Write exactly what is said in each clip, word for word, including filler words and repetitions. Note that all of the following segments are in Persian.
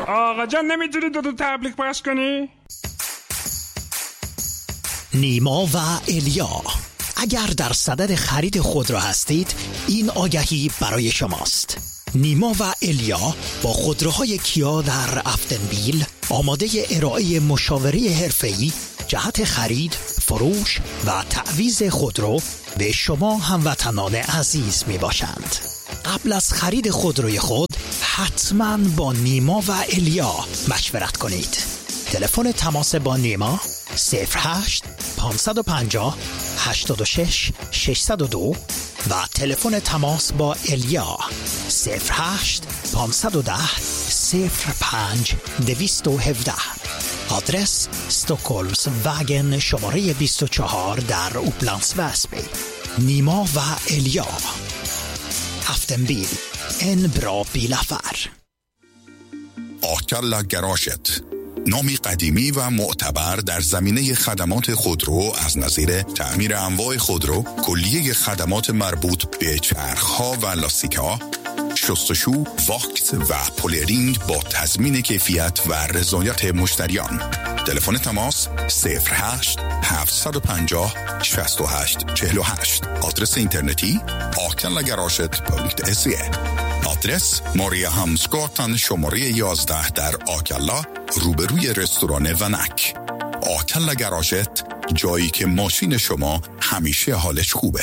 آقا جان نمیتونی دو تا تبلیغ پخش کنی؟ نیما و الیا، اگر در صدد خرید خودرو هستید این آگهی برای شماست. نیما و الیا با خودروهای کیا در افتنبیل آماده ارائه مشاوره حرفه‌ای جهت خرید، فروش و تعویض خودرو به شما هموطنان عزیز می باشند. قبل از خرید خودروی خود حتما با نیما و الیا مشورت کنید. تلفن تماس با نیما صفر هشت پانصد و پنجاه هشتاد و شش ششصد و دو و تلفن تماس با الیا صفر هشت پانصد و ده صفر پنج دویست و هفده. آدرس استکهلمز واگن شماره بیست و چهار در اوپلندس وسبی. نیما و الیا، افتنبیل، en bra bilaffär. آکلا گراشت، نامی قدیمی و معتبر در زمینه خدمات خودرو از نظیر تعمیر انواع خودرو، کلیه خدمات مربوط به چرخ‌ها و لاستیک‌ها، شستشو، واکس و پولیرینگ با تضمین کیفیت و رضایت مشتریان. تلفن تماس صفر هشت هفتصد و پنجاه شصت و هشت چهل و هشت. آدرس اینترنتی آکلا گراشت دات سی. آدرس ماریا همسگاتن شماره یازده در آکلا روبروی رستوران ونک. آکلا گراشت، جایی که ماشین شما همیشه حالش خوبه.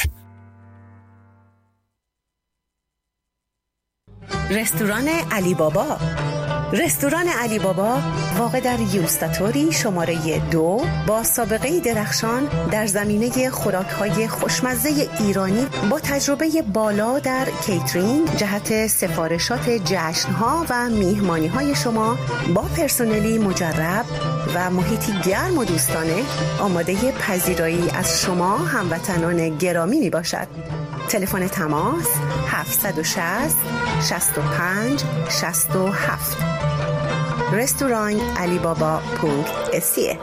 رستوران علی بابا. رستوران علی بابا واقع در یوستاتوری شماره دو با سابقه درخشان در زمینه خوراک‌های خوشمزه ایرانی با تجربه بالا در کیترینگ جهت سفارشات جشن‌ها و میهمانی‌های شما با پرسنلی مجرب و محیطی گرم و دوستانه آماده پذیرایی از شما هموطنان گرامی میباشد. تلفن تماس هفتصد و شصت شصت و پنج شصت و هفت. رستوران علی بابا پونکت اسیه.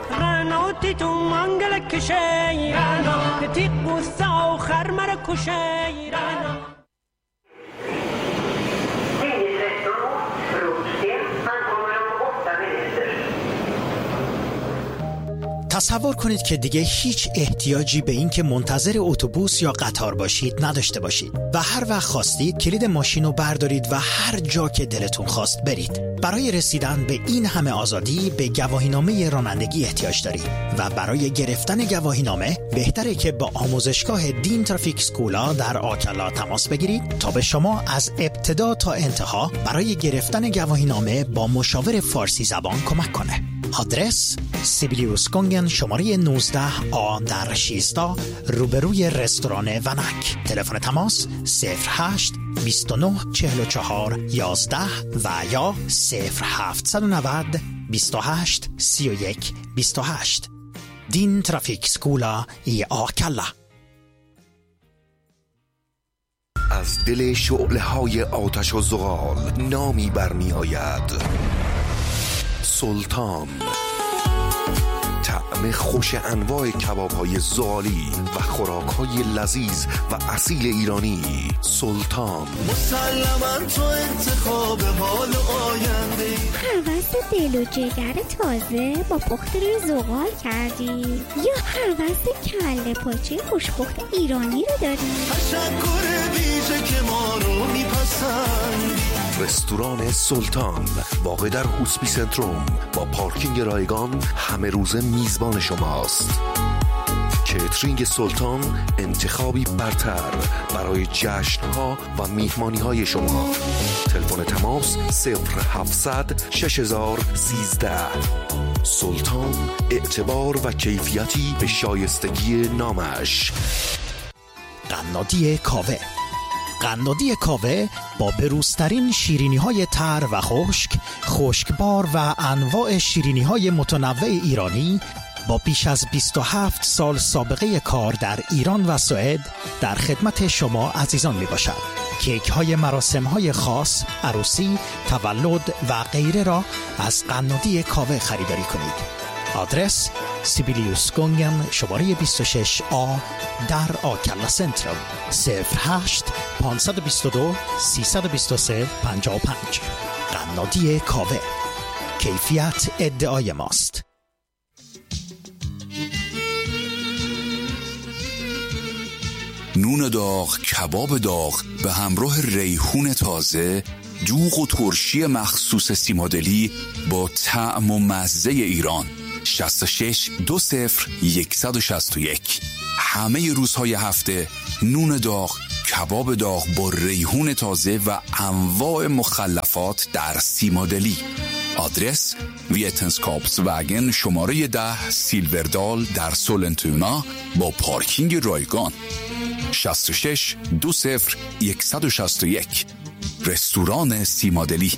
تصور کنید که دیگه هیچ احتیاجی به این که منتظر اتوبوس یا قطار باشید نداشته باشید و هر وقت خواستید کلید ماشین رو بردارید و هر جا که دلتون خواست برید. برای رسیدن به این همه آزادی به گواهینامه رانندگی احتیاج دارید و برای گرفتن گواهینامه بهتره که با آموزشگاه دین ترافیک سکولا در آکلا تماس بگیرید تا به شما از ابتدا تا انتها برای گرفتن گواهینامه با مشاور فارسی زبان کمک کنه. آدرس سیبیلیوسکونگن شماره نوزده آ در شیزده روبروی رستوران ونک. تلفن تماس صفر هشت بیست و نه چهل و چهار یازده و یا صفر هفتصد و نود بیست و هشت سی و یک بیست و هشت. دین ترافیک سکولا ای آکلا. از دل شعله‌های آتش و زغال نامی برمی آید: سلطان. طعم خوش انواع کباب‌های زغالی و خوراک‌های لذیذ و اصیل ایرانی. سلطان. مسلماً تو انتخاب حال آینده. هوس دل و جگر تازه با پخت روی زغال کردی یا هوس کله پاچه خوشپخت ایرانی رو داری؟ تشکر ویژه که ما رو میپسندی. رستوران سلطان واقع در هوسپی سنتروم با پارکینگ رایگان همه روزه میزبان شماست. کیترینگ سلطان انتخابی برتر برای جشن‌ها و میهمانی‌های شما. تلفن تماس صفر هفتصد شش هزار سیزده. سلطان، اعتبار و کیفیتی به شایستگی نامش. قنادی کاوه. قنادی کاوه با بروزترین شیرینی‌های تر و خشک، خشکبار و انواع شیرینی‌های متنوع ایرانی با بیش از بیست و هفت سال سابقه کار در ایران و سوئد در خدمت شما عزیزان می باشد. کیک های مراسم های خاص، عروسی، تولد و غیره را از قنادی کاوه خریداری کنید. آدرس سیبیلیوسکونگن شماره بیست و شش آ در آکلا سنترال. صفر هشت پانصد و بیست و دو سیصد و بیست و سه پنجاه و پنج. قنادی کاوه. کیفیت ادعای ماست. نون داغ، کباب داغ به همراه ریحون تازه، دوغ و ترشی مخصوص سیمادلی با طعم و مزه ایران. شصت و شش دو صفر صد و شصت و یک. همه روزهای هفته نون داغ، کباب داغ با ریحون تازه و انواع مخلفات در سیمادلی. آدرس ویتنسکاپس وگن شماره ده سیلوردال در سولنتونا با پارکینگ رایگان. شصت و شش دو صفر صد و شصت و یک. رستوران سیمادلی.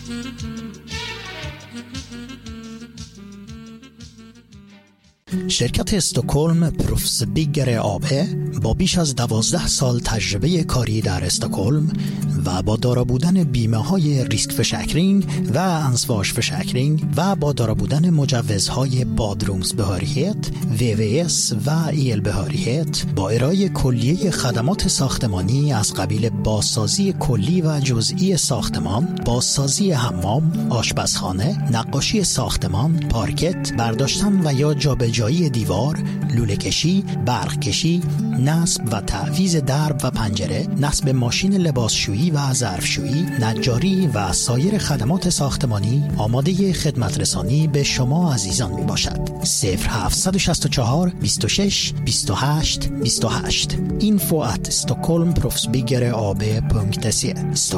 شرکت استکهلم پروفسبیگر آبه با بیش از دوازده سال تجربه کاری در استکهلم و با دارا بودن بیمه های ریسک فشکرینگ و انسواش فشکرینگ و با دارا بودن مجوزهای بادرومز بهاریت، وی وی اس و ایل بهاریت با ارائه کلیه خدمات ساختمانی از قبیل بازسازی کلی و جزئی ساختمان، بازسازی حمام، آشپزخانه، نقاشی ساختمان، پارکت، برداشتن و یا جابجایی دیوار، لوله کشی، برق کشی، نصب و تعویض درب و پنجره، نصب ماشین لباسشویی و ظرفشویی، نجاری و سایر خدمات ساختمانی آماده خدمت رسانی به شما عزیزان می باشد. صفر هفت شش چهار بیست و شش بیست و هشت بیست و هشت info at stockholmproffsbyggeraab.se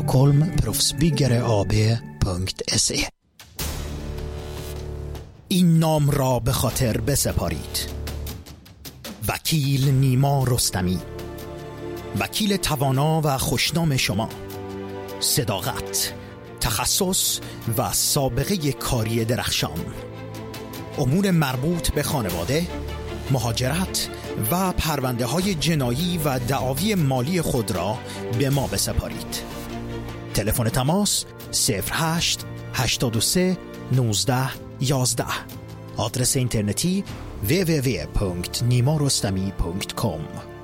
stockholmproffsbyggeraab.se. این نام را به خاطر بسپارید: وکیل نیما رستمی، وکیل توانا و خوشنام شما. صداقت، تخصص و سابقه کاری درخشان. امور مربوط به خانواده، مهاجرت و پرونده های جنایی و دعاوی مالی خود را به ما بسپارید. تلفن تماس صفر هشت هشتاد و سه نوزده یازده. آدرس اینترنتی دبلیو دبلیو دبلیو دات نیما رستمی دات کام.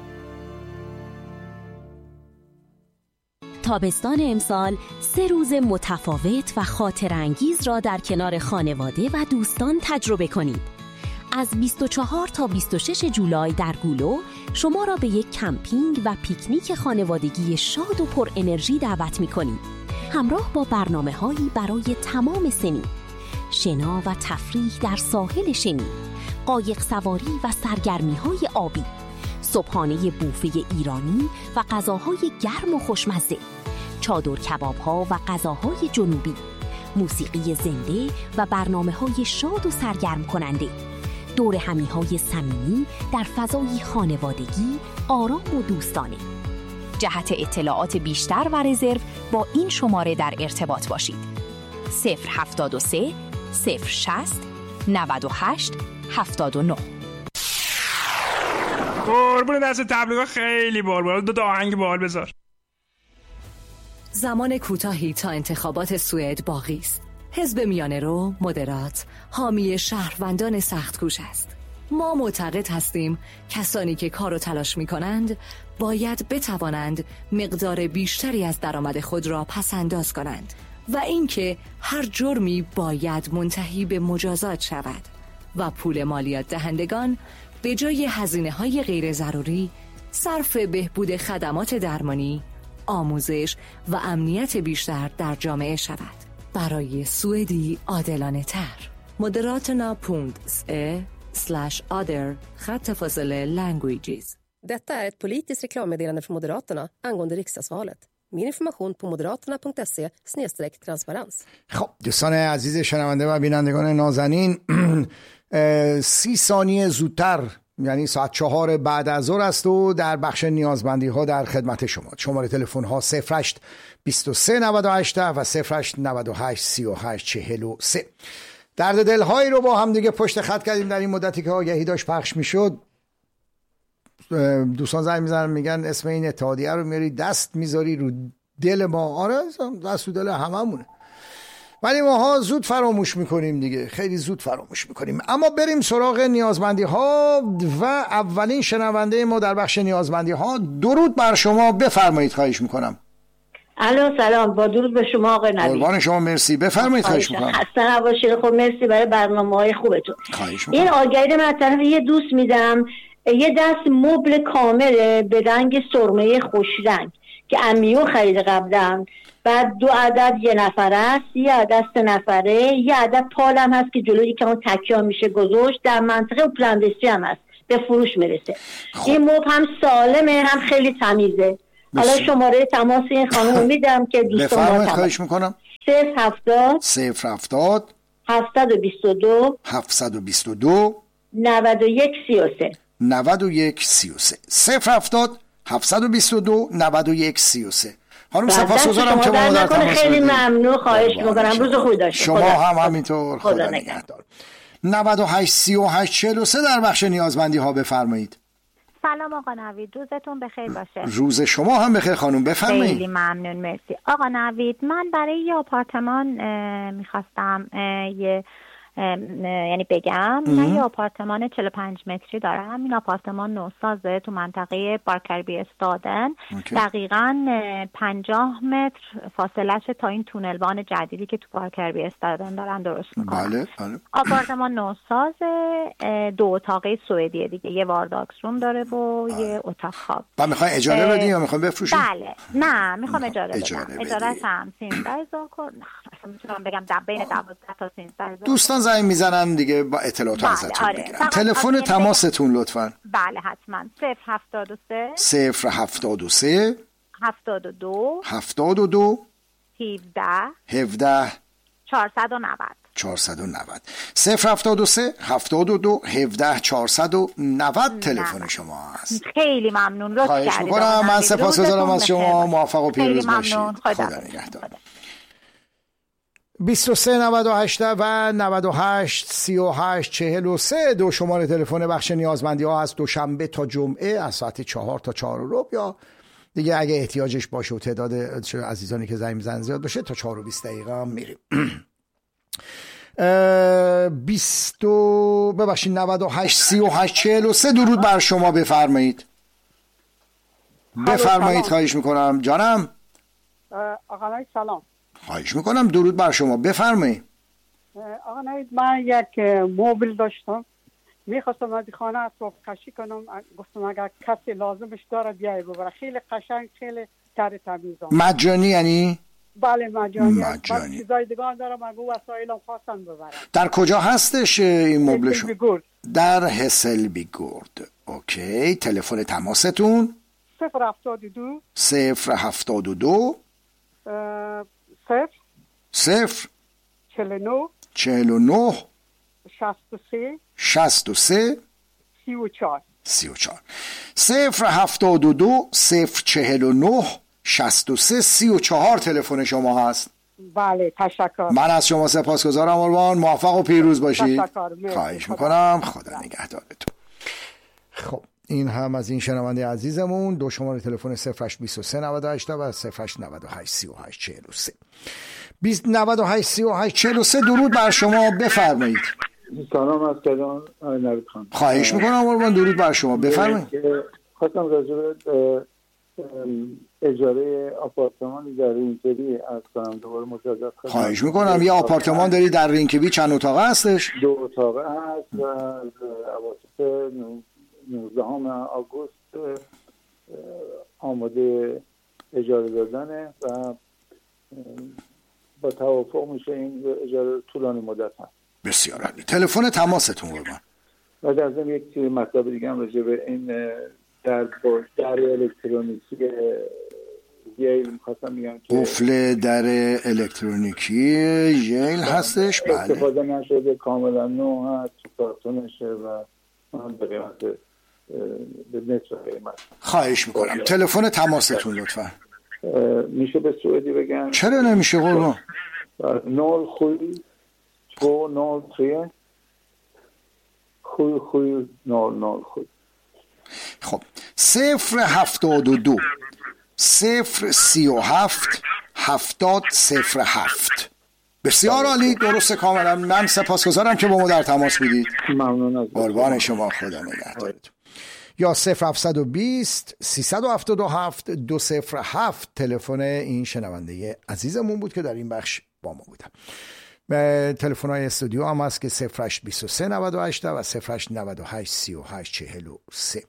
تابستان امسال سه روز متفاوت و خاطرانگیز را در کنار خانواده و دوستان تجربه کنید. از بیست و چهار تا بیست و شش جولای در گولو شما را به یک کمپینگ و پیکنیک خانوادگی شاد و پر انرژی دعوت می‌کنیم. همراه با برنامه‌هایی برای تمام سنین، شنا و تفریح در ساحل شنی، قایق سواری و سرگرمی‌های آبی، صبحانه بوفه ایرانی و غذاهای گرم و خوشمزه، چادر کباب‌ها و غذاهای جنوبی، موسیقی زنده و برنامه‌های شاد و سرگرم کننده، دور همی‌های صمیمی در فضای خانوادگی، آرام و دوستانه. جهت اطلاعات بیشتر و رزرو با این شماره در ارتباط باشید: صفر هفتاد و سه صفر شصت نود و هشت هفتاد و نه. قربون دست تبلیغات خیلی بال بال. دو تا آهنگ بال بذار. زمان کوتاهی تا انتخابات سوئد باقی است. حزب میانه رو مدرات حامی شهروندان سخت‌کوش است. ما معتقد هستیم کسانی که کار و تلاش می کنند باید بتوانند مقدار بیشتری از درآمد خود را پس انداز کنند و اینکه هر جرمی باید منتهی به مجازات شود و پول مالیات دهندگان به جای هزینه‌های غیر ضروری صرف بهبود خدمات درمانی، آموزش و امنیت بیشتر در جامعه شود. برای سوئدی عادلانه تر. Moderaterna punkt se slash other خط فاصله languages. Detta är ett politiskt reklammeddelande från Moderaterna angående riksdagsvalet. Mer information på moderaterna punkt se slash transparens. خب دوستان عزیز شنونده و بینندگان نازنین، سی ثانیه زودتر یعنی ساعت چهار بعد از ظهر است و در بخش نیازمندی ها در خدمت شما. شماره تلفن ها صفر هشت بیست و سه نود و هشت و صفر هشت نود و هشت سی و هشت چهل و سه. درد دلهایی رو با هم دیگه پشت خط کردیم در این مدتی که آگهی داشت پخش میشد. دوستان زنگ میزنن میگن اسم این اتحادیه رو میاری دست میذاری رو دل ما. آره دست رو دل هممونه، ولی ماها زود فراموش میکنیم دیگه، خیلی زود فراموش میکنیم. اما بریم سراغ نیازمندی ها و اولین شنونده ما در بخش نیازمندی ها. درود بر شما، بفرمایید. خواهش میکنم. الو سلام، با درود به شما آقای نوید. قربان شما، مرسی، بفرمایید. خواهش می‌کنم. خسته نباشید. خب مرسی برای برنامه‌های خوبتون. خواهش می‌کنم. این آگهی من طرف یه دوست میدم، یه دست مبل کامل به رنگ سرمه خوش رنگ که امیو خرید قبلا، بعد دو عدد یه نفر است، یه عدد سه نفره، یه عدد پالم هست که جلوی که اون تکیه میشه گذاشت، در منطقه پلاندستری هم هست، به فروش میرسه. خب. این مبل هم سالمه هم خیلی تمیزه. حالا شماره تماس این خانم میدم که دوستان با تماس. خواهش میکنم. صفر هفتاد صفر هفتاد هفتصد و بیست و دو هفتصد و بیست و دو نود و یک سی و سه نود و یک سی و سه صفر هفتاد هفتصد و بیست و دو نود و یک سی و سه. خانم سپاسگزارم که با ما در تماس بودید. خیلی ممنون، خواهش میکنم. روز خوبی داشته شما هم همینطور. خدا نگهدار. نود و هشت سی و هشت چهل و سه در بخش نیازمندی ها بفرمایید. سلام آقا نوید، روزتون بخیر باشه. روز شما هم بخیر خانم، بفرمایید. خیلی ممنون، مرسی. آقا نوید، من برای یه آپارتمان میخواستم یه یعنی بگم من یه آپارتمان چهل و پنج متری دارم. این آپارتمان نوسازه تو منطقه بارکربی استادن. دقیقاً پنجاه متر فاصلهش تا این تونلبان جدیدی که تو بارکربی استادن دارن درست میکنن. بله بله. آپارتمان نوسازه، دو اتاقه سوئدیه دیگه، یه وارداکس روم داره و بله. یه اتاق خواب. و میخوای اجاره بدی یا میخوای بفروشی؟ بله نه میخوام اجاره بدم. اجاره اجاره هم سیزده هزار کن. میتونم بگم در بین دوازده تا سیزده هزار. دوستان زنگ میزنن دیگه با اطلاعات بله، ازتون آره. بگیرن. تلفن تماستون لطفاً. بله حتما. صفر هفتاد و سه صفر هفتاد و سه هفتاد و دو هفتاد و دو هفده هفده چهارصد و نود چهارصد و نود صفر هفتاد و سه هفتاد و دو هفده چهارصد و نود تلفن شما هست. خیلی ممنون، لطف کردید. خواهش میکنم. من سپاسگزارم از شما. موفق و پیروز باشید. خدا, خدا نگهدار. بیست و سه نود و هشت و نود و هشت سی و هشت چهل و سه دو شماره تلفن بخش نیازمندی ها هست. دوشنبه تا جمعه از ساعت چهار تا چهار و ربع، یا دیگه اگه احتیاجش باشه و تعداد عزیزانی که زنگ میزنن زیاد باشه تا چهار و بیست دقیقه هم میریم. بیست ببخشید نود و هشت سی و هشت چهل و سه درود بر شما، بفرمایید. بفرمایید خواهش میکنم. جانم آقا نوید سلام. خواهش میکنم. درود بر شما، بفرمایید. آقا نوید من یک موبیل داشتم، میخواستم از خانه اسباب کشی کنم، گفتم اگر کسی لازمش داره بیای ببره. خیلی قشنگ، خیلی تر تمیز. مجانی یعنی؟ بله مجانی. مجانی. چیزای دیگه هم دارم، اگه وسایلم خواستن ببرم. در کجا هستش این مبلشون؟ در هسلبیگورد. اوکی. تلفن تماستون؟ صفر هفتاد و دو صفر هفتاد و دو صفر صفر چهل و نه چهل و نه شصت و سه شصت و سه سی و چهار سی و چهار صفر هفتاد و دو صفر چهل و نه شصت و سه سی و چهار تلفن شما هست. بله تشکر. من از شما سپاسگزارم قربان. موفق و پیروز باشید. تشکر. خواهش میکنم. خدا نگهدارتون. خب این هم از این شنونده عزیزمون. دو شماره تلفن صفر هشت بیست و سه نود و هشت و صفر هشت نود و هشت سی و هشت چهل و سه بیست نود و هشت سی و هشت چهل و سه. درود بر شما، بفرمایید. سلام از کلان نوید خان. خواهش میکنم قربان. درود بر شما، بفرمایید. خواستم راجع به اجاره آپارتمانی در رینکبی از کنم دوباره مجدد. خواهش میکنم. یه آپارتمان داری در رینکبی، چند اتاقه هستش؟ دو اتاقه هست و اواسط نوزدهم آگوست آماده اجاره دادنه و با توافق میشه این اجاره طولانی مدت هست. بسیار عالی. تلفن تماستون قربان. و در ضمن یک مطلب دیگه هم راجع به این در در الکترونیکی ییل می‌خواستم بگم که قفل در الکترونیکی ییل هستش. بله. استفاده نشده، کاملا نو هست، کارتونشه و من به قیمت به نصف قیمت. خواهش میکنم. تلفن تماستون لطفا. میشه به سوئدی بگم؟ چرا نمیشه قربان؟ نول خوی دو نول سه خوی خوی نول نول خوی. خب صفر هفتاد و دو صفر سی و هفت هفتاد صفر هفت. بسیار عالی، درست کاملا. من سپاسگزارم که با ما در تماس بودید. ممنون از قربان شما. خدا نگهدارتون. یا صفر هفتصد و بیست سیصد و هفتاد و هفت دو صفر هفت تلفن این شنونده عزیزمون بود که در این بخش با ما بودن. تلفن های استودیو هم هست که صفر هشت بیست و سه نود و هشت و صفر هشت نود و هشت سی و هشت چهل و سه.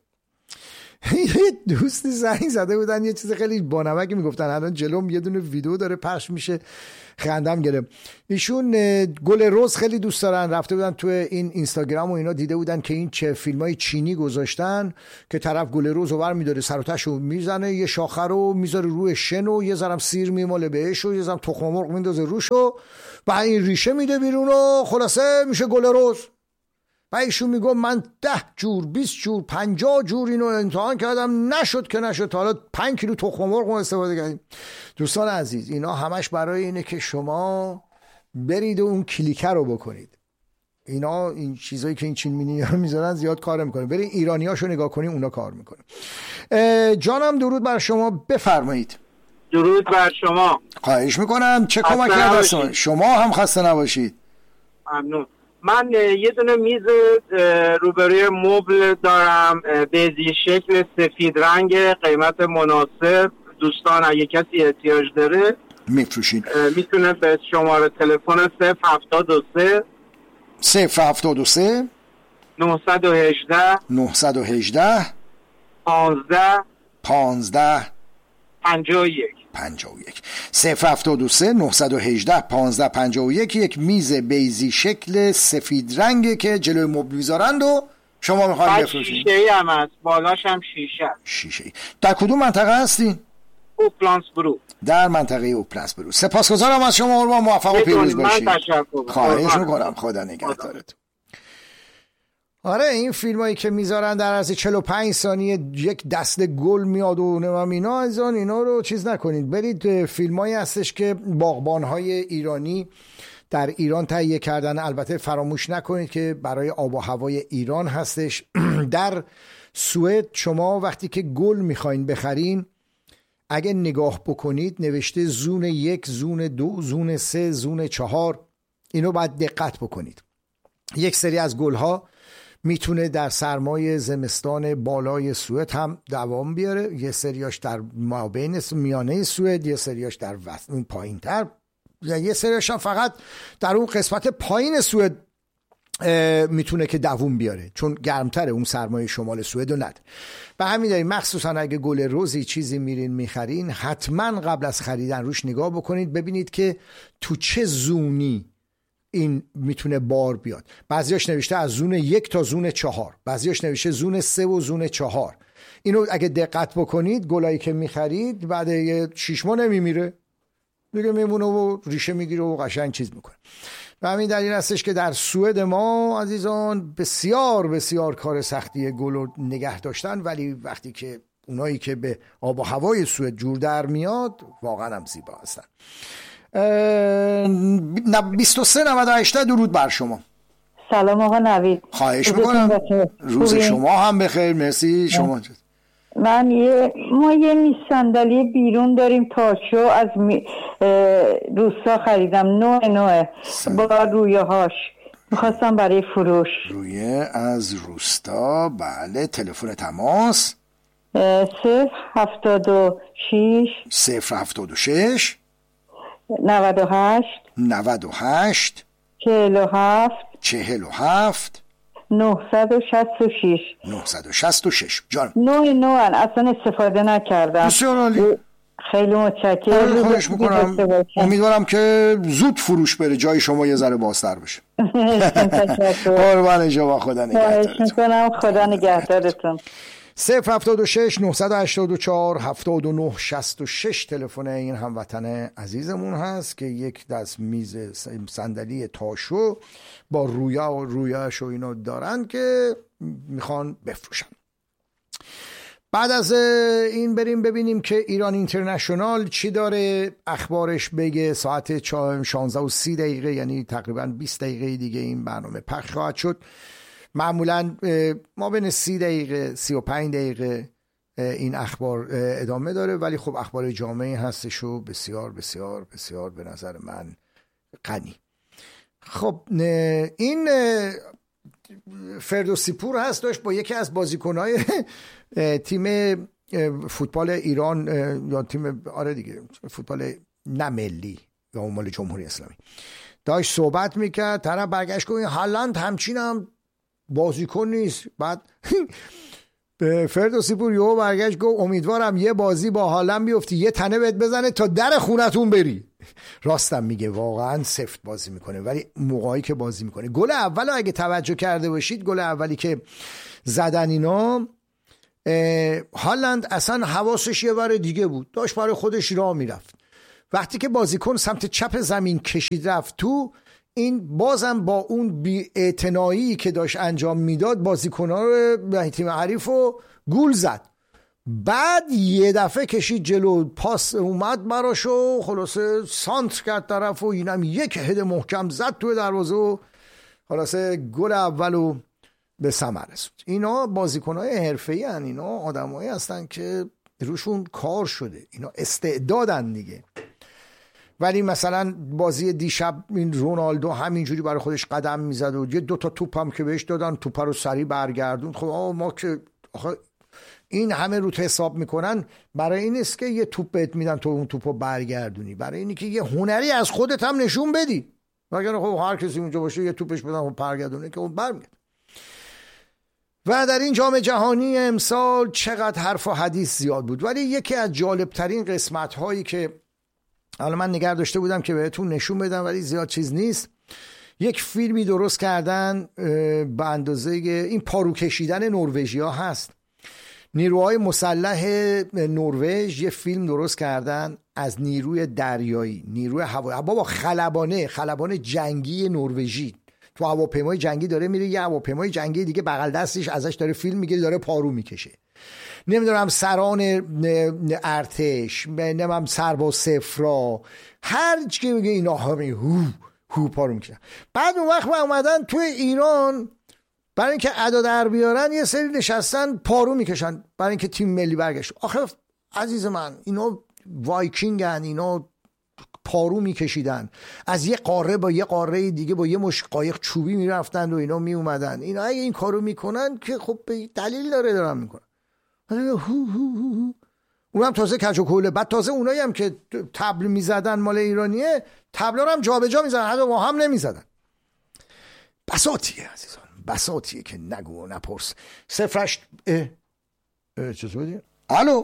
یه دوستی زنگ زده بودن یه چیز خیلی بانمکی میگفتن، الان جلوم یه دونه ویدیو داره پخش میشه، خندم گرفت. ایشون گل رز خیلی دوست دارن، رفته بودن تو این اینستاگرام و اینا دیده بودن که این چه فیلمای چینی گذاشتن که طرف گل رز رو برمی‌داره سر و تهشو میزنه، یه شاخه رو میذاره روی شن و یه ذرم سیر میماله بهش و یه ذرم تخم مرغ میندازه روشو و این ریشه میده بیرون و خلاصه میشه گل رز. و ایشون میگم من ده جور بیست جور پنجاه جور اینو امتحان کردم نشد که نشد، تا حالا پنج کیلو تخم مرغ رو استفاده کردیم. دوستان عزیز اینا همش برای اینه که شما برید و اون کلیکه رو بکنید. اینا این چیزایی که این چین مینی ها میذارن زیاد کار میکنه، برید ایرانیاشو نگاه کنید اونا کار میکنه. جانم درود بر شما، بفرمایید. درود بر شما. خواهش میکنم، چه کمکی هستم؟ شما هم خسته نباشید. ممنون. من یه دونه میز روبروی مبل دارم، بیضی شکل سفید رنگ، قیمت مناسب. دوستان اگه کسی احتیاج داره میفروشین، میتونه به شماره تلفن صفر هفتاد و سه صفر هفتاد و سه نهصد و هجده نهصد و هجده پانزده پانزده پنجاه و یک پنجاه و یک صفر هفتاد و سه نهصد و هجده پانزده پنجاه و یک. یک میز بیضی شکل سفید رنگه که جلوی مبل میذارند و شما میخواید بفروشین. شیشه‌ای هم هست، بالاش هم شیشه. شیشه‌ای. در کدوم منطقه هستین؟ اوپلانس برو. در منطقه اوپلانس برو. سپاسگزارم از شما، قربان، موفق و پیروز باشید. خواهش میکنم، خدا نگهدارتون. آره این فیلم هایی که میذارن در عرض چهل و پنج ثانیه یک دسته گل میاد و نمیم اینا، از آن اینا رو چیز نکنید. برید فیلم هایی هستش که باغبان های ایرانی در ایران تهیه کردن. البته فراموش نکنید که برای آب و هوای ایران هستش. در سوئد شما وقتی که گل میخواین بخرین، اگه نگاه بکنید نوشته زون یک، زون دو، زون سه، زون چهار. اینو باید دقت بکنید. یک سری از گل ها میتونه در سرمای زمستان بالای سوئد هم دوام بیاره، یه سریاش در مابین میانه سوئد، یه سریاش در وسط اون پایین‌تر، یه سریاش هم فقط در اون قسمت پایین سوئد میتونه که دوام بیاره چون گرمتره اون سرمای شمال سوئد و نداره. به همین دلیل مخصوصا اگه گل رزی چیزی میرین میخرین، حتما قبل از خریدن روش نگاه بکنید ببینید که تو چه زونی این میتونه بار بیاد. بعضیاش نوشته از زون یک تا زون چهار، بعضیاش نوشته زون سه و زون چهار. اینو اگه دقت بکنید گلایی که میخرید بعد یه شیش ماه نمیمیره دیگه، میمونه و ریشه میگیره و قشنگ چیز میکنه. و همین دلیل هستش که در سوئد ما عزیزان بسیار بسیار کار سختیه گل رو نگه داشتن، ولی وقتی که اونایی که به آب و هوای سوئد جور در میاد واقعا هم زیبا هستن. بیست و سه نود و هشت درود بر شما. سلام آقا نوید. خواهش میکنم، روز شما هم بخیر. مرسی. شما من یه ما یه میز صندلی بیرون داریم تاشو از می... روستا خریدم، نوع نوع با رویه هاش میخواستم برای فروش. رویه از روستا، بله. تلفن تماس صفر هفتاد و شیش صفر هفتاد و شش نود و هشت نود و هشت چهل و هفت چهل و هفت نهصد و شصت و شش نهصد و شصت و شش. جان نوع نوعن اصلا استفاده نکردم. بسیار عالی، خیلی متشکرم. خواهش میکنم، امیدوارم که زود فروش بره، جای شما یه ذره بازتر بشه. قربان شما، خدا نگهدارتون. خواهش میکنم، خدا نگهدارتون. صفر هفتاد و شش نهصد و هشتاد و چهار هفتاد و نه شصت و شش تلفن این هموطن عزیزمون هست که یک دست میز صندلی تاشو با رویا و رویاش و اینا دارن که میخوان بفروشن. بعد از این بریم ببینیم که ایران اینترنشنال چی داره اخبارش بگه. ساعت شانزده و سی دقیقه، یعنی تقریبا بیست دقیقه دیگه این برنامه پخش خواهد شد. معمولا ما بین سی دقیقه سی و پنج دقیقه این اخبار ادامه داره، ولی خب اخبار جامعه هستش و بسیار بسیار بسیار به نظر من غنی. خب این فردوسی پور هست، داشت با یکی از بازیکنهای تیم فوتبال ایران یا تیم آره دیگه فوتبال نه ملی یا مال جمهوری اسلامی داشت صحبت میکرد. طرف برگشت گفت هالند همچین هم بازیکن نیست. بعد فردوسی پور یهو برگشت گفت امیدوارم یه بازی با هالند بیفتی یه تنه بهت بزنه تا در خونتون بری. راستم میگه، واقعا سفت بازی میکنه، ولی موقعی که بازی میکنه. گل اول اگه توجه کرده باشید، گل اولی که زدن اینا، هالند اصلا حواسش یه ور دیگه بود، داشت برای خودش راه میرفت. وقتی که بازیکن سمت چپ زمین کشید رفت تو، این بازم با اون بی‌اعتنایی که داشت انجام میداد بازیکن‌ها رو به تیم حریف رو گول زد. بعد یه دفعه کشید جلو، پاس اومد براشو، خلاصه سانتر کرد طرف و اینم یک هد محکم زد توی دروازه و خلاصه گل اولو به ثمر رسوند. اینا بازیکن‌های حرفه‌ای ان، اینا آدمایی هستن که روشون کار شده، اینا استعدادن دیگه. ولی مثلا بازی دیشب این رونالدو همینجوری برای خودش قدم میزد و یه دو تا توپ هم که بهش دادن توپ رو سریع برگردون. خب آه ما که آخه این همه رو حساب میکنن، برای این است که یه توپ بهت میدن تو اون توپو برگردونی، برای اینی که یه هنری از خودت هم نشون بدی. وگرنه خب هر کسی اونجا باشه یه توپش بدن و برگردونه که اون برمیاد. و در این جام جهانی امسال چقدر حرف و حدیث زیاد بود، ولی یکی از جالبترین قسمت هایی که حالا من نگه داشته بودم که بهتون نشون بدم ولی زیاد چیز نیست، یک فیلمی درست کردن به اندازه این پارو کشیدن نروژیا هست. نیروهای مسلح نروژ یه فیلم درست کردن از نیروی دریایی، نیروی هوایی، بابا خلبانه خلبان جنگی نروژی تو هواپیمای جنگی داره میره، یه هواپیمای جنگی دیگه بغل دستش ازش داره فیلم میگیره، داره پارو میکشه. نمیدونم سران ارتش، نمیدونم سرباز صفرا، هر چی که میگه اینا همین هو هو پارو میکشن. بعد اون وقت اومدن توی ایران برای اینکه ادا در بیارن یه سری نشستن پارو میکشن برای اینکه تیم ملی برگشت. آخه عزیز من اینا وایکینگن، اینا پارو میکشیدن از یه قاره با یه قاره دیگه با یه مش قایق چوبی میرفتن و اینا میومدن. اینا اگه این کارو میکنن که خب دلیل داره دارن میکنن. هو هو هو. اونم تازه کج و کوله. بعد تازه اونایی هم که تبل میزدن مال ایرانیه، تبلا رو هم جابجا میزدن، حتی با هم نمیزدن. بساطیه عزیزان، بساطیه که نگو و نپرس. صفرش اه اه چه بودی؟ الو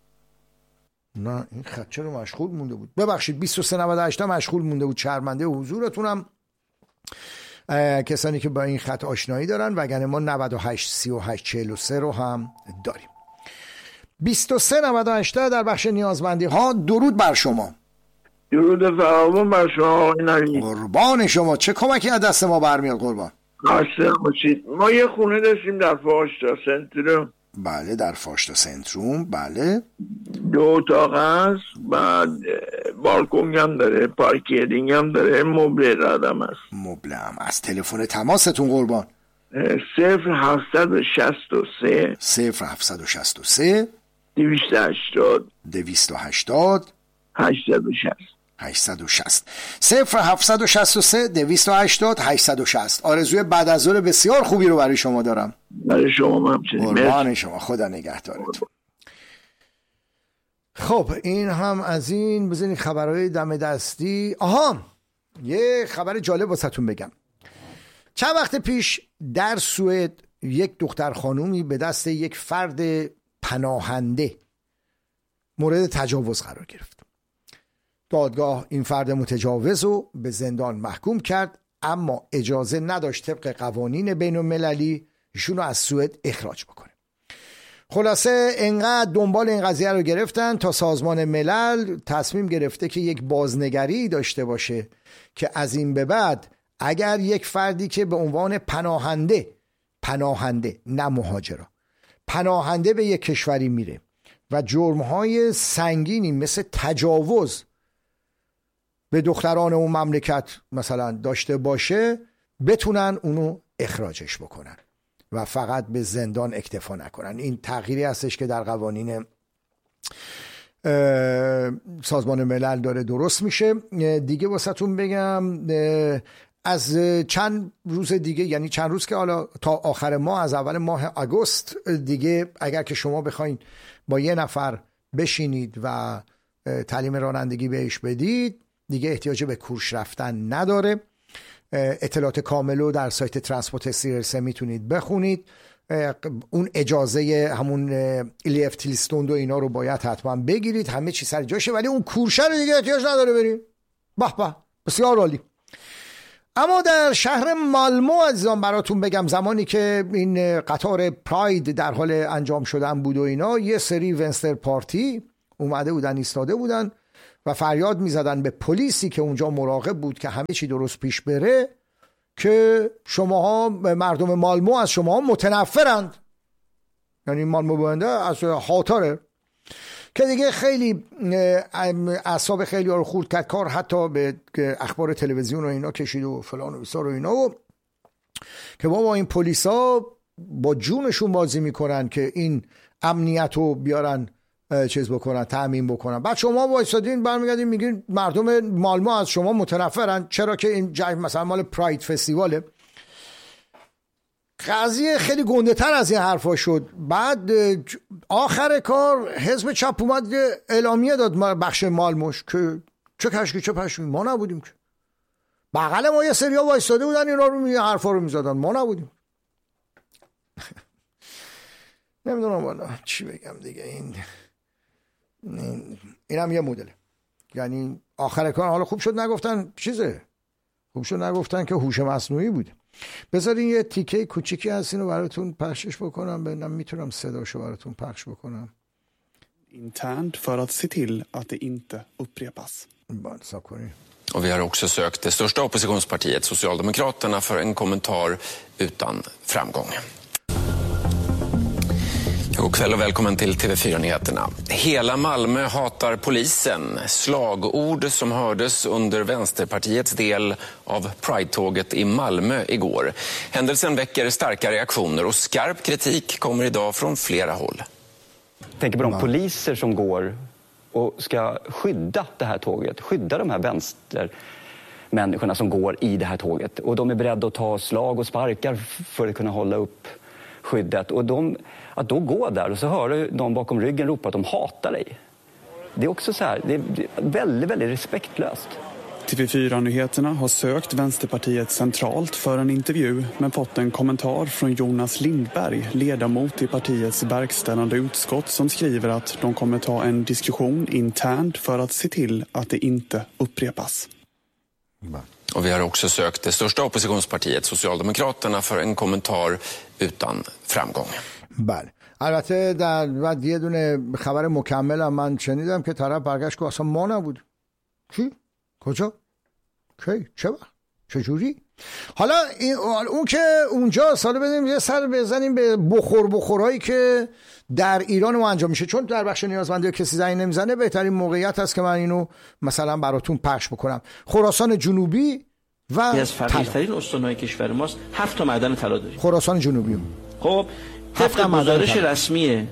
نه این خط چرا مشغول مونده بود؟ ببخشید بیست و سه نود و هشت مشغول مونده بود. شرمنده حضورتونم کسانی که با این خط آشنایی دارن، وگرنه ما نود و هشت سی و هشت چهل و سه رو هم داریم. بیست و سه نود و هشت در بخش نیازمندی ها. درود بر شما. درود فراوان بر شما. قربان شما. چه کمکی از دست ما برمیاد قربان؟ خسته باشید. ما یه خونه داشتیم در فاشتا سنتروم. بله در فاشتا سنتروم. بله دو اتاق هست، بعد بالکن هم داره، پارکینگ هم داره، مبل رادم هست. مبل هم. از تلفن تماستون قربان؟ صفر هفتصد و شصت و سه صفر هفتصد و شصت و سه دویست و هشتاد دویست و هشتاد هشتصد و شصت هشتصد و شصت صفر هفتصد و شصت و سه دویست و هشتاد هشتصد و شصت. آرزوی بعد از ظهر بسیار خوبی رو برای شما دارم. برای شما همچنین. قربان شما. خدا نگهدارتون. خب این هم از این. بزنید خبرهای دم دستی. آها یه خبر جالب واسهتون بگم. چند وقت پیش در سوئد یک دختر خانومی به دست یک فرد پناهنده مورد تجاوز قرار گرفت. دادگاه این فرد متجاوز رو به زندان محکوم کرد، اما اجازه نداشت طبق قوانین بین المللی ایشون رو از سوئد اخراج بکنه. خلاصه انقدر دنبال این قضیه رو گرفتن تا سازمان ملل تصمیم گرفته که یک بازنگری داشته باشه که از این به بعد اگر یک فردی که به عنوان پناهنده پناهنده نه مهاجرا پناهنده به یک کشوری میره و جرمهای سنگینی مثل تجاوز به دختران اون مملکت مثلا داشته باشه، بتونن اونو اخراجش بکنن و فقط به زندان اکتفا نکنن. این تغییری هستش که در قوانین سازمان ملل داره درست میشه. دیگه واسهتون بگم از چند روز دیگه، یعنی چند روز که حالا تا آخر ماه، از اول ماه آگوست دیگه، اگر که شما بخواین با یه نفر بشینید و تعلیم رانندگی بهش بدید، دیگه احتیاج به کورس رفتن نداره. اطلاعات کاملو در سایت ترانسپورت سیرسه میتونید بخونید. اون اجازه همون الیفت لیستوند و اینا رو باید حتما بگیرید، همه چی سر جاشه، ولی اون کورس رو دیگه احتیاج نداره بریم. به به، بسیار عالی. اما در شهر مالمو عزیزان براتون بگم، زمانی که این قطار پراید در حال انجام شدن بود و اینا، یه سری ونستر پارتی اومده بودن، ایستاده بودن و فریاد میزدن به پلیسی که اونجا مراقب بود که همه چی درست پیش بره، که شماها مردم مالمو از شماها متنفرند. یعنی مالمو بنده از خاطره که دیگه خیلی اعصاب خیلی ها رو خورد کرد. کار حتی به اخبار تلویزیون و اینا کشید و فلان و بیسار و اینا، و که بابا این پلیسا با جونشون بازی میکنن که این امنیت رو بیارن چیز بکنن، تأمین بکنن. بعد شما وایسادین برمیگردین میگین مردم مالمو از شما متنفرن چرا که این جای مثلا مال پراید فستیواله. قضیه خیلی گنده تر از این حرفا شد. بعد آخر کار حزب چپ اومد اعلامیه داد بخش مالموش که چه کشکی چه پشکی، ما نبودیم که. بغل ما یه سریا وایساده بودن اینا رو می حرفا رو میزدن، ما نبودیم. نمیدونم والا چی بگم دیگه. این این هم یه مدله. یعنی آخر کار حالا خوب شد نگفتن چیزه، خوب شد نگفتن که هوش مصنوعی بوده. بذارین یه تیکه کوچیکی از اینو براتون پخشش بکنم، ببینم میتونم صداشو براتون پخش بکنم. Internt för att se till att det inte upprepas. Bara så کنی. Och vi har också sökt det största oppositionspartiet Socialdemokraterna för en kommentar utan framgång. God kväll och välkommen till T V fyra-nyheterna. Hela Malmö hatar polisen. Slagord som hördes under Vänsterpartiets del av Pride-tåget i Malmö igår. Händelsen väcker starka reaktioner och skarp kritik kommer idag från flera håll. Jag tänker på de poliser som går och ska skydda det här tåget. Skydda de här vänstermänniskorna som går i det här tåget. Och de är beredda att ta slag och sparkar för att kunna hålla upp skyddet. Och de, att då gå där och så hör du någon bakom ryggen ropa att de hatar dig. Det är också så här, det är väldigt, väldigt respektlöst. T V fyra-nyheterna har sökt Vänsterpartiet centralt för en intervju men fått en kommentar från Jonas Lindberg, ledamot i partiets verkställande utskott, som skriver att de kommer ta en diskussion internt för att se till att det inte upprepas. Och vi har också sökt det största oppositionspartiet Socialdemokraterna för en kommentar utan framgång. بله. البته در بعد یه دونه خبر مکمل هم من شنیدم که طرف برگشت که اصلا ما نبود. چی؟ کجا؟ کی؟ چه وقت؟ چجوری؟ حالا اون که اونجا ساله بدیم یه سر بزنیم به بخور بخورهایی که در ایران ما انجام میشه، چون در بخش نیازمندی کسی زنگ نمیزنه بهترین موقعیت هست که من اینو مثلا براتون پخش بکنم. خراسان جنوبی و از فقیرترین استانهای کشور ماست، هفت تا معدن طلا داریم. خراسان جنوبی. خب طبق گزارش رسمی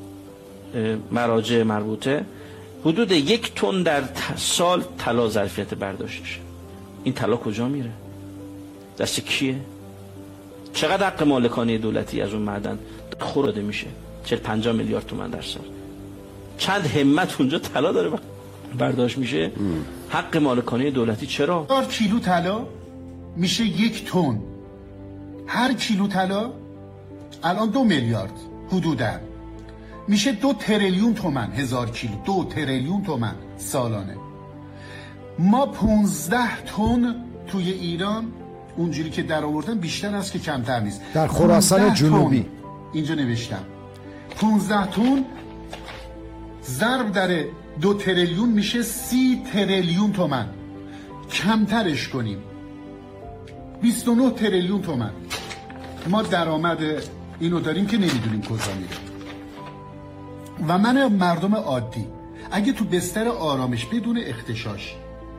مراجع مربوطه حدود یک تن در سال طلا ظرفیت برداشتشه. این طلا کجا میره؟ دست کیه؟ چقدر حق مالکانه دولتی از اون معدن خورده میشه؟ چهل پنجاه میلیارد تومان در سال. چند همت اونجا طلا داره برداشت میشه؟ ام. حق مالکانه دولتی چرا؟ هر کیلو طلا میشه یک تن. هر کیلو طلا الان دو میلیارد حدوداً میشه دو تریلیون تومان. هزار کیلو دو تریلیون تومان سالانه. ما پونزده تن توی ایران اونجوری که در آوردن بیشتر است که کمتر نیست. در خراسان جنوبی اینجا نوشتم پونزده تن ضرب در دو تریلیون میشه سی تریلیون تومان. کمترش کنیم بیست و نه تریلیون تومان. ما درآمد اینو داریم که نمیدونیم کجا میره. و من مردم عادی اگه تو بستر آرامش بدون اختشاش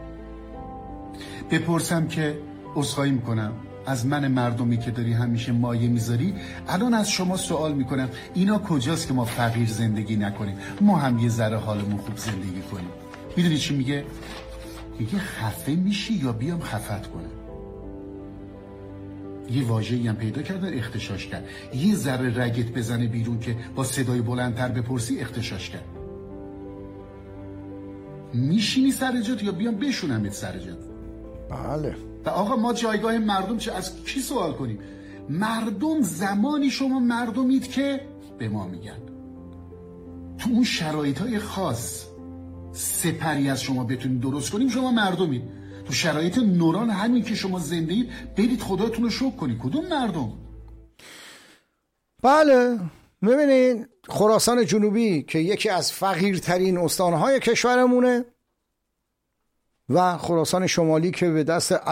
بپرسم که عذرخواهی میکنم از من مردمی که داری همیشه مایه میذاری، الان از شما سوال میکنم اینا کجاست که ما فقیر زندگی نکنیم، ما هم یه ذره حالمون خوب زندگی کنیم. میدونی چی میگه؟ میگه خفه میشی یا بیام خفت کنم. یه واژه‌ای هم پیدا کردن اختشاش کرد. یه ذره رگت بزنه بیرون که با صدای بلندتر بپرسی اختشاش کرد. میشینی سر جات یا بیام بشونمت سر جات؟ بله. و آقا ما جایگاه مردم چه، از کی سوال کنیم؟ مردم زمانی شما مردمید که به ما میگن تو اون شرایطهای خاص سپری از شما بتونید درست کنیم، شما مردمید. تو شرایط نوران همین که شما زندگید برید خداتون رو شکر کنید. کدوم مردم؟ بله ببینید خراسان جنوبی که یکی از فقیرترین استانهای کشورمونه و خراسان شمالی که به دست